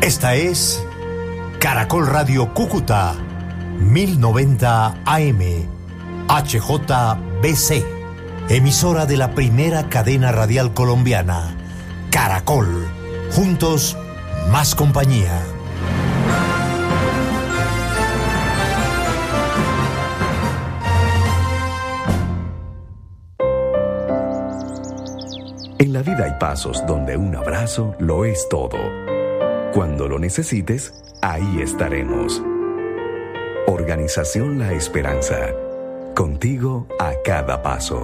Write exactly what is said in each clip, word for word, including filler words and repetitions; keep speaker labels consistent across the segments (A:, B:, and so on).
A: Esta es Caracol Radio Cúcuta, mil noventa A M, H J B C, emisora de la primera cadena radial colombiana, Caracol. Juntos, más compañía.
B: En la vida hay pasos donde un abrazo lo es todo. Cuando lo necesites, ahí estaremos. Organización La Esperanza. Contigo a cada paso.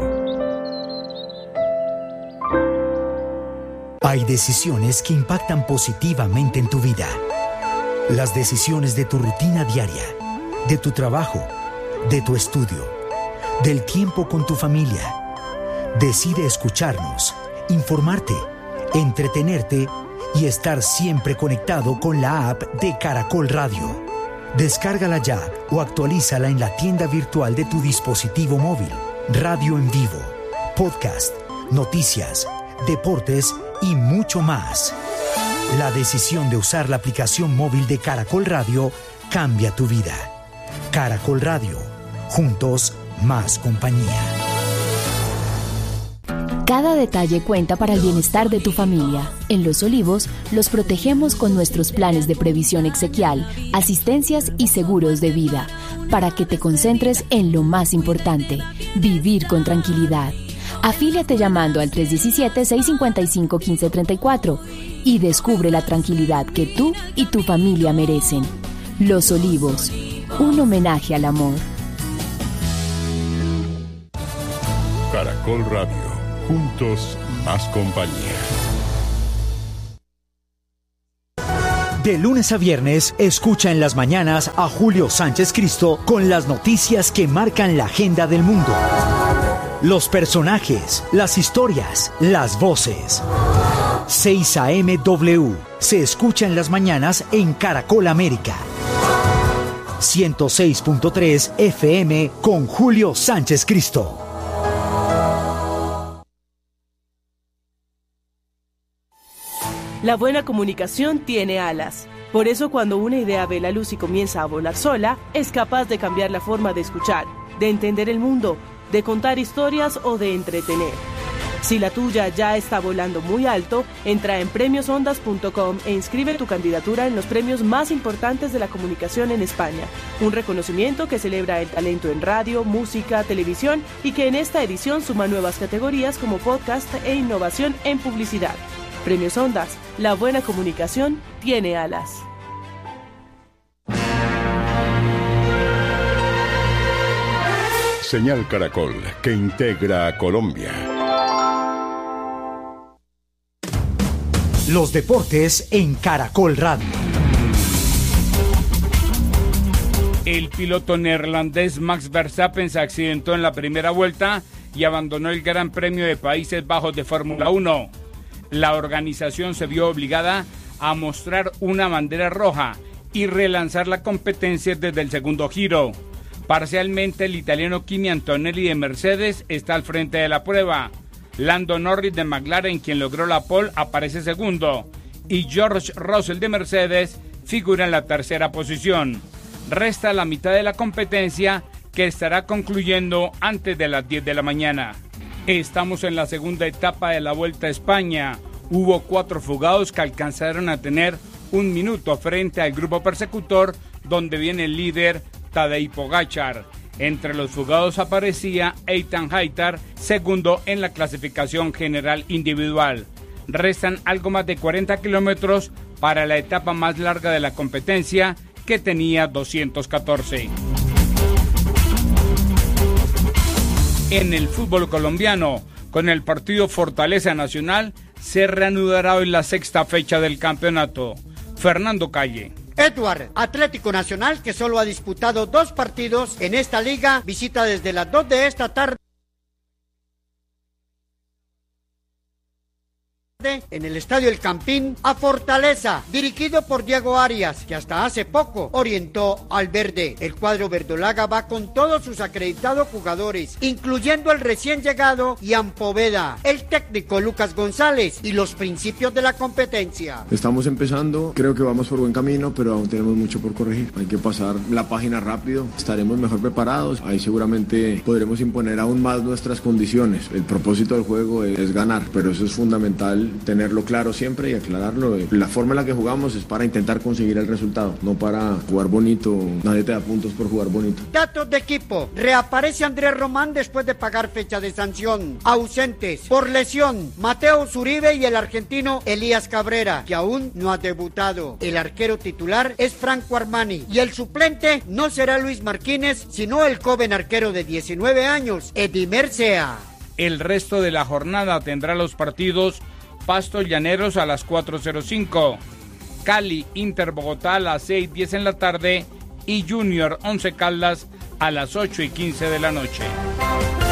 C: Hay decisiones que impactan positivamente en tu vida. Las decisiones de tu rutina diaria, de tu trabajo, de tu estudio, del tiempo con tu familia. Decide escucharnos, informarte, entretenerte y estar siempre conectado con la app de Caracol Radio. Descárgala ya o actualízala en la tienda virtual de tu dispositivo móvil. Radio en vivo, podcast, noticias, deportes y mucho más. La decisión de usar la aplicación móvil de Caracol Radio cambia tu vida. Caracol Radio. Juntos, más compañía.
D: Cada detalle cuenta para el bienestar de tu familia. En Los Olivos, los protegemos con nuestros planes de previsión exequial, asistencias y seguros de vida, para que te concentres en lo más importante, vivir con tranquilidad. Afíliate llamando al tres uno siete, seis cinco cinco, uno cinco tres cuatro y descubre la tranquilidad que tú y tu familia merecen. Los Olivos, un homenaje al amor.
E: Caracol Radio. Juntos, más compañía.
C: De lunes a viernes, escucha en las mañanas a Julio Sánchez Cristo con las noticias que marcan la agenda del mundo. Los personajes, las historias, las voces. seis A M W se escucha en las mañanas en Caracol América. ciento seis punto tres F M con Julio Sánchez Cristo.
F: La buena comunicación tiene alas. Por eso cuando una idea ve la luz y comienza a volar sola, es capaz de cambiar la forma de escuchar, de entender el mundo, de contar historias o de entretener. Si la tuya ya está volando muy alto, entra en premios ondas punto com e inscribe tu candidatura en los premios más importantes de la comunicación en España. Un reconocimiento que celebra el talento en radio, música, televisión y que en esta edición suma nuevas categorías como podcast e innovación en publicidad. Premios Ondas, la buena comunicación tiene alas.
E: Señal Caracol, que integra a Colombia.
C: Los deportes en Caracol Radio.
G: El piloto neerlandés Max Verstappen se accidentó en la primera vuelta y abandonó el Gran Premio de Países Bajos de Fórmula uno. La organización se vio obligada a mostrar una bandera roja y relanzar la competencia desde el segundo giro. Parcialmente, el italiano Kimi Antonelli de Mercedes está al frente de la prueba. Lando Norris de McLaren, quien logró la pole, aparece segundo. Y George Russell de Mercedes figura en la tercera posición. Resta la mitad de la competencia, que estará concluyendo antes de las diez de la mañana. Estamos en la segunda etapa de la Vuelta a España. Hubo cuatro fugados que alcanzaron a tener un minuto frente al grupo persecutor, donde viene el líder Tadej Pogačar. Entre los fugados aparecía Ethan Hayter, segundo en la clasificación general individual. Restan algo más de cuarenta kilómetros para la etapa más larga de la competencia, que tenía doscientos catorce. En el fútbol colombiano, con el partido Fortaleza Nacional, se reanudará hoy la sexta fecha del campeonato. Fernando Calle.
H: Edward, Atlético Nacional, que solo ha disputado dos partidos en esta liga, visita desde las dos de esta tarde en el Estadio El Campín a Fortaleza, dirigido por Diego Arias, que hasta hace poco orientó al verde. El cuadro verdolaga va con todos sus acreditados jugadores, incluyendo el recién llegado Ian Poveda, el técnico Lucas González y los principios de la competencia.
I: Estamos empezando, creo que vamos por buen camino, pero aún tenemos mucho por corregir. Hay que pasar la página rápido, estaremos mejor preparados, ahí seguramente podremos imponer aún más nuestras condiciones. El propósito del juego es ganar, pero eso es fundamental tenerlo claro siempre y aclararlo. La forma en la que jugamos es para intentar conseguir el resultado, no para jugar bonito. Nadie te da puntos por jugar bonito.
H: Datos de equipo. Reaparece Andrés Román después de pagar fecha de sanción. Ausentes por lesión Mateo Zuribe y el argentino Elías Cabrera, que aún no ha debutado. El arquero titular es Franco Armani y el suplente no será Luis Martínez, sino el joven arquero de diecinueve años, Edimer Sea.
G: El resto de la jornada tendrá los partidos Pasto Llaneros a las cuatro cero cinco, Cali Inter Bogotá a las seis diez en la tarde y Junior Once Caldas a las ocho y quince de la noche.